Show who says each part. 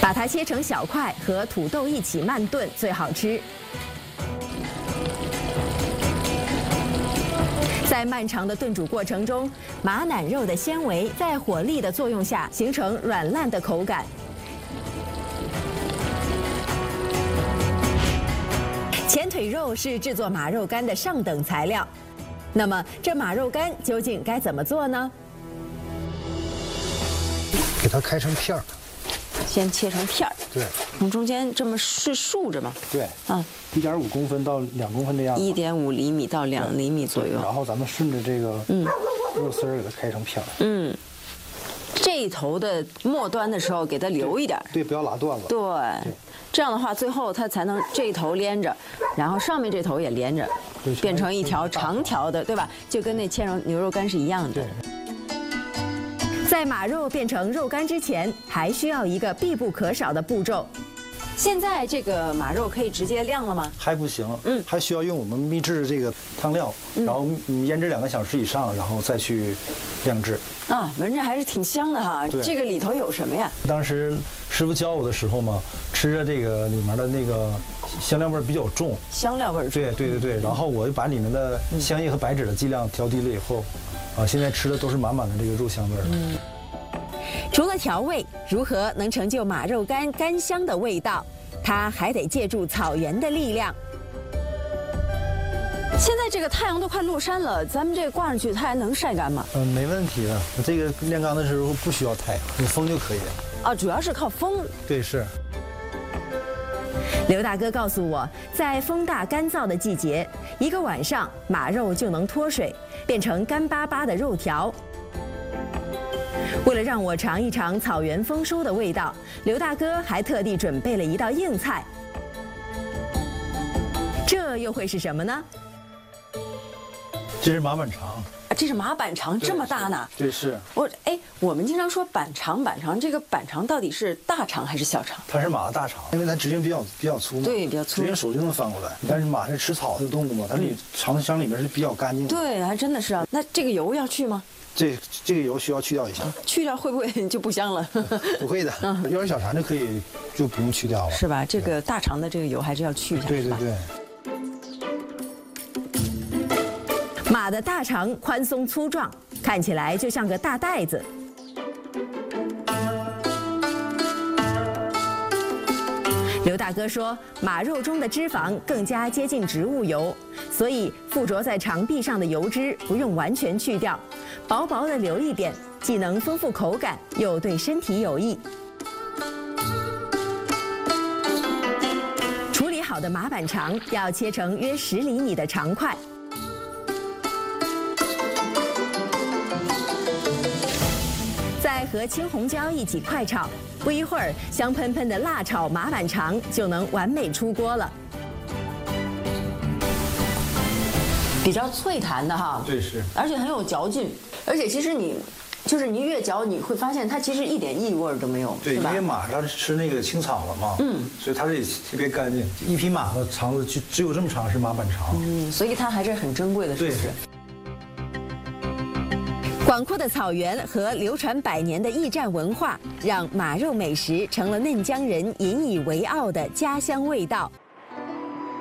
Speaker 1: 把它切成小块，和土豆一起慢炖最好吃。在漫长的炖煮过程中，马腩肉的纤维在火力的作用下形成软烂的口感。前腿肉是制作马肉干的上等材料，那么这马肉干究竟该怎么做呢？
Speaker 2: 给它开成片儿，
Speaker 3: 先切成片儿。
Speaker 2: 对，
Speaker 3: 从中间这么是竖着吗？
Speaker 2: 对，
Speaker 3: 啊
Speaker 2: 1.5公分到2公分的样子
Speaker 3: ，1.5厘米到2厘米左右。
Speaker 2: 然后咱们顺着这个肉丝儿给它开成片儿。
Speaker 3: 嗯，这一头的末端的时候给它留一点儿。
Speaker 2: 对，不要拉断了。
Speaker 3: 对，这样的话最后它才能这一头连着，然后上面这头也连着，变成一条长条的，对吧？就跟那切成牛肉干是一样的。
Speaker 2: 对。
Speaker 1: 在马肉变成肉干之前，还需要一个必不可少的步骤。
Speaker 3: 现在这个马肉可以直接晾了吗？
Speaker 2: 还不行，还需要用我们秘制的这个汤料，然后腌制2个小时以上，然后再去晾制。
Speaker 3: 啊，闻着还是挺香的哈。这个里头有什么呀？
Speaker 2: 当时师傅教我的时候嘛，吃着这个里面的那个香料味比较重，
Speaker 3: 香料味重。
Speaker 2: 对，然后我就把里面的香叶和白芷的剂量调低了以后，现在吃的都是满满的这个肉香味儿。
Speaker 1: 除了调味，如何能成就马肉干干香的味道？它还得借助草原的力量。
Speaker 3: 现在这个太阳都快落山了，咱们这个挂上去，它还能晒干吗？
Speaker 2: 没问题的。这个炼钢的时候不需要太阳，有风就可以了。
Speaker 3: 啊，主要是靠风。
Speaker 2: 对，是。
Speaker 1: 刘大哥告诉我，在风大干燥的季节，1个晚上马肉就能脱水，变成干巴巴的肉条。为了让我尝一尝草原丰收的味道，刘大哥还特地准备了一道硬菜。这又会是什么呢？
Speaker 2: 这是马板肠。
Speaker 3: 这是马板肠，这么大呢？
Speaker 2: 对，是。
Speaker 3: 我们经常说板肠，这个板肠到底是大肠还是小肠？
Speaker 2: 它是马的大肠，因为它直径比较粗嘛。
Speaker 3: 对，比较粗。
Speaker 2: 直径手就能翻过来。但是马是吃草的动物嘛，它肠里面是比较干净的。
Speaker 3: 对，还真的是啊。那这个油要去吗？
Speaker 2: 这个油需要去掉一下。
Speaker 3: 去掉会不会就不香了？
Speaker 2: 不会的，要是小肠就可以，就不用去掉了。
Speaker 3: 是吧？这个大肠的这个油还是要去一下。
Speaker 2: 对。
Speaker 1: 马的大肠宽松粗壮，看起来就像个大袋子。刘大哥说，马肉中的脂肪更加接近植物油，所以附着在肠壁上的油脂不用完全去掉，薄薄的留一点，既能丰富口感，又对身体有益。处理好的马板肠要切成约10厘米的长块。再和青红椒一起快炒，不一会儿，香喷喷的辣炒马板肠就能完美出锅了。
Speaker 3: 比较脆弹的哈，
Speaker 2: 对，是，
Speaker 3: 而且很有嚼劲，而且其实你越嚼，你会发现它其实一点异味都没有，
Speaker 2: 对，
Speaker 3: 是吧？
Speaker 2: 因为马它是吃那个青草了嘛，所以它这里特别干净。一匹马的肠子就只有这么长是马板肠，
Speaker 3: 所以它还是很珍贵的，是不是？
Speaker 1: 广阔的草原和流传100年的驿站文化，让马肉美食成了嫩江人引以为傲的家乡味道。